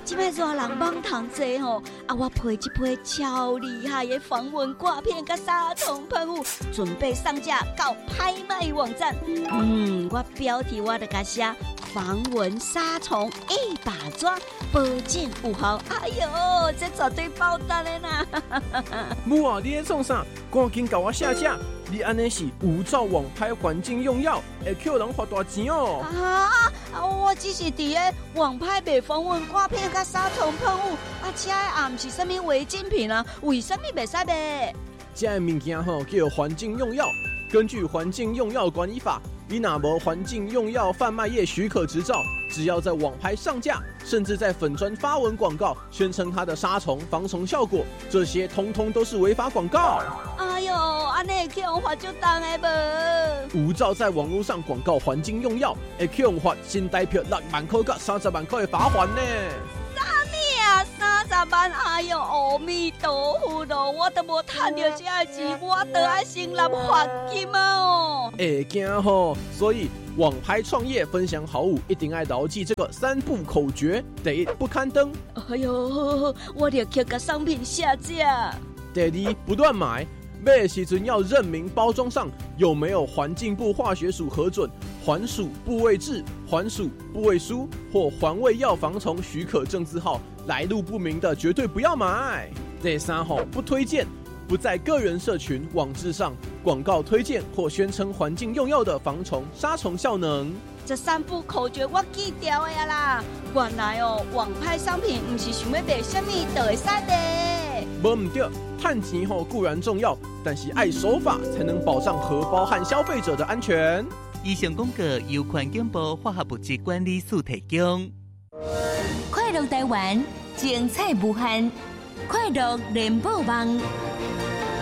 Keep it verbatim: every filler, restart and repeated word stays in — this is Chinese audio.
这摆热人网糖济吼，啊，我配一批超厉害的防蚊挂片甲杀虫喷雾，准备上架到拍卖网站。嗯，我标题我就甲写防蚊杀虫一把抓，保证有效。哎呦，这绝对爆单的啦！ 母啊，你在创啥？赶紧给我下架！你安尼是无照网拍环境用药，会扣人罚大钱哦！ 啊，我只是伫个网拍卖防蚊挂片甲杀虫喷雾，啊，这也毋是啥物违禁品啊，为什么袂使卖？ 这个物件吼叫环境用药，根据环境用药管理法。你哪无环境用药贩卖业许可执照，只要在网拍上架，甚至在粉专发文广告，宣称它的杀虫防虫效果，这些通通都是违法广告。 哎呦，安尼会去用罚就重的无？ 无照在网络上广告环境用药，会去用罚新台币六万块到三十万块的罚款呢。 啊，三十万！哎呦，阿弥陀佛咯，我都无赚到这个钱，我都要先拿罚金啊！哦， 会惊吼，所以网拍创业分享好物，一定要牢记这个三不口诀：第一，不刊登； 哎呦，我得去把商品下架； 第二，不乱买。买的时阵要认明包装上有没有环境部化学署核准、环署部位制、环署部位书或环卫药防虫许可证字号，来路不明的绝对不要买。第三吼，不推荐，不在个人社群、网志上广告推荐或宣称环境用药的防虫、杀虫效能。 这三不口诀我记掉的呀啦！原来哦，网拍商品不是想要卖什么就会使的。 无唔对，赚钱吼固然重要，但是爱守法才能保障荷包和消费者的安全。 以上广告由环境部化学物质管理署提供。 快乐台湾，精彩无限，快乐联播网。